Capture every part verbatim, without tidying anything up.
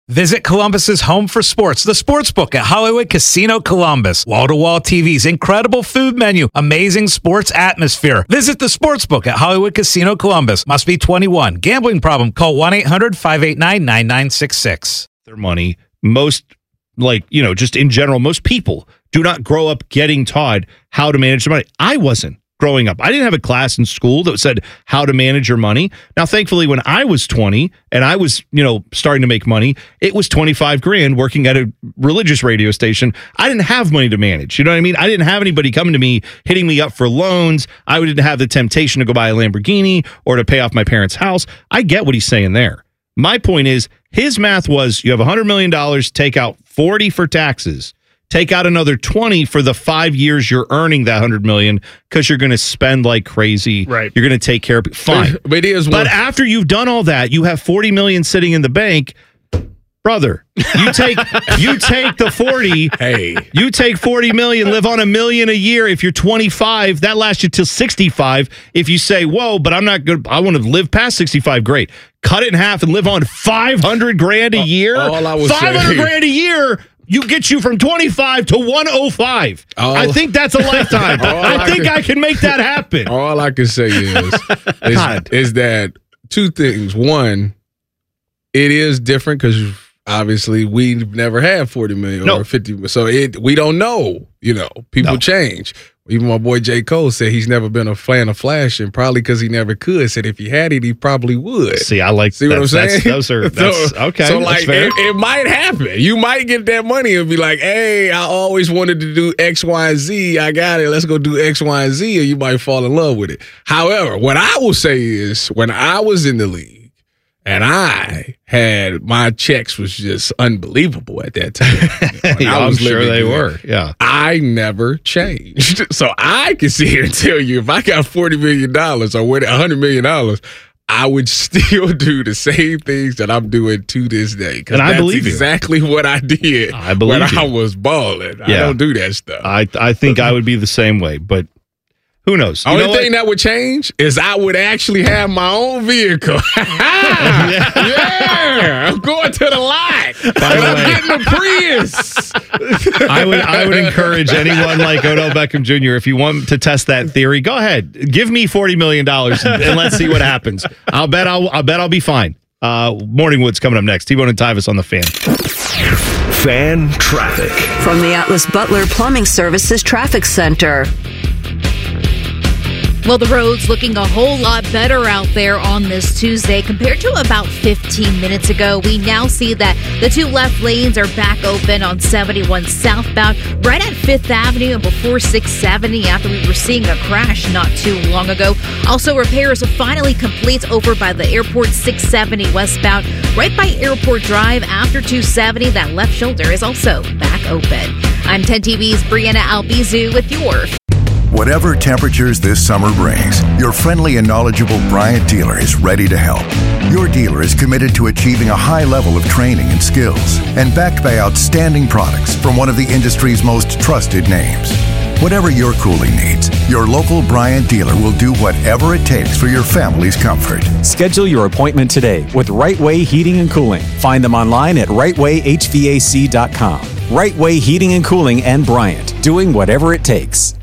Visit Columbus's home for sports, the Sportsbook at Hollywood Casino Columbus. Wall-to-wall T Vs, incredible food menu, amazing sports atmosphere. Visit the Sportsbook at Hollywood Casino Columbus. Must be twenty-one. Gambling problem? Call one eight hundred five eight nine nine nine six six. Their money. Most, like, you know, just in general, most people do not grow up getting taught how to manage their money. I wasn't. Growing up, I didn't have a class in school that said how to manage your money. Now, thankfully, when I was twenty and I was, you know, starting to make money, it was twenty-five grand working at a religious radio station. I didn't have money to manage. You know what I mean? I didn't have anybody coming to me, hitting me up for loans. I didn't have the temptation to go buy a Lamborghini or to pay off my parents' house. I get what he's saying there. My point is, his math was you have one hundred million dollars, take out forty for taxes. Take out another twenty for the five years you're earning that one hundred million dollars because you're going to spend like crazy. Right. You're going to take care of it. Fine. But, it is but after you've done all that, you have forty million dollars sitting in the bank. Brother, you take you take the forty. Hey. You take forty million, live on a million a year. If you're twenty-five, that lasts you till sixty-five. If you say, whoa, but I'm not good, I want to live past sixty-five, great. Cut it in half and live on five hundred grand a year. All I was five hundred saying. grand a year. You get you from twenty-five to one oh five. All, I think that's a lifetime. I, I think can, I can make that happen. All I can say is, is, is that two things. One, it is different because obviously we've never had forty million no. or fifty. So it we don't know. You know, people no. change. Even my boy J. Cole said he's never been a fan of Flash, and probably because he never could. Said if he had it, he probably would. See, I like. See what I'm saying? That's, those are that's, so, okay. So like, that's fair. it, it might happen. You might get that money and be like, "Hey, I always wanted to do X, Y, and Z. I got it. Let's go do X, Y, and Z." Or you might fall in love with it. However, what I will say is, when I was in the league. And I had my checks was just unbelievable at that time. yeah, I was I'm sure they there, were. Yeah, I never changed, so I can sit here and tell you if I got forty million dollars or one hundred million dollars, I would still do the same things that I'm doing to this day. And I that's believe exactly you. what I did. I believe when you. I was balling. I Yeah. don't do that stuff. I I think I would be the same way, but. Who knows? You Only know thing what? that would change is I would actually have my own vehicle. yeah. yeah, I'm going to the lot. By and the I'm way, getting the Prius. I would I would encourage anyone like Odell Beckham Junior if you want to test that theory, go ahead. Give me forty million dollars and, and let's see what happens. I'll bet I'll I'll bet I'll be fine. Uh, Morningwood's coming up next. T-Bone and Tyvis on the Fan. Fan traffic from the Atlas Butler Plumbing Services Traffic Center. Well, the road's looking a whole lot better out there on this Tuesday compared to about fifteen minutes ago. We now see that the two left lanes are back open on seventy-one southbound, right at Fifth Avenue and before six seventy after we were seeing a crash not too long ago. Also, repairs are finally complete over by the airport six seventy westbound, right by Airport Drive after two seventy. That left shoulder is also back open. I'm ten T V's Brianna Albizu with your Whatever temperatures this summer brings, your friendly and knowledgeable Bryant dealer is ready to help. Your dealer is committed to achieving a high level of training and skills and backed by outstanding products from one of the industry's most trusted names. Whatever your cooling needs, your local Bryant dealer will do whatever it takes for your family's comfort. Schedule your appointment today with Right Way Heating and Cooling. Find them online at right way h v a c dot com. Right Way Heating and Cooling and Bryant, doing whatever it takes.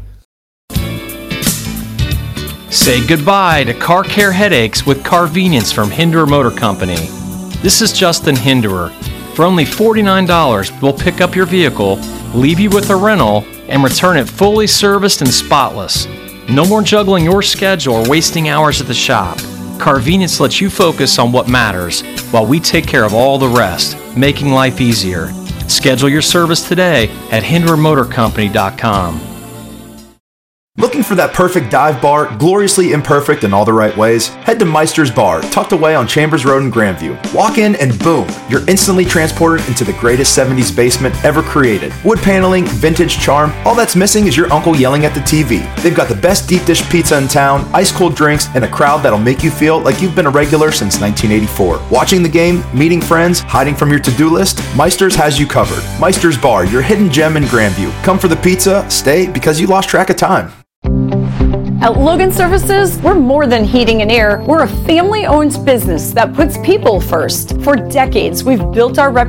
Say goodbye to car care headaches with Carvenience from Hinderer Motor Company. This is Justin Hinderer. For only forty-nine dollars, we'll pick up your vehicle, leave you with a rental, and return it fully serviced and spotless. No more juggling your schedule or wasting hours at the shop. Carvenience lets you focus on what matters while we take care of all the rest, making life easier. Schedule your service today at hinderer motor company dot com. Looking for that perfect dive bar, gloriously imperfect in all the right ways? Head to Meister's Bar, tucked away on Chambers Road in Grandview. Walk in and boom, you're instantly transported into the greatest seventies basement ever created. Wood paneling, vintage charm, all that's missing is your uncle yelling at the T V. They've got the best deep dish pizza in town, ice cold drinks, and a crowd that'll make you feel like you've been a regular since nineteen eighty-four. Watching the game, meeting friends, hiding from your to-do list, Meister's has you covered. Meister's Bar, your hidden gem in Grandview. Come for the pizza, stay because you lost track of time. At Logan Services, we're more than heating and air. We're a family-owned business that puts people first. For decades, we've built our reputation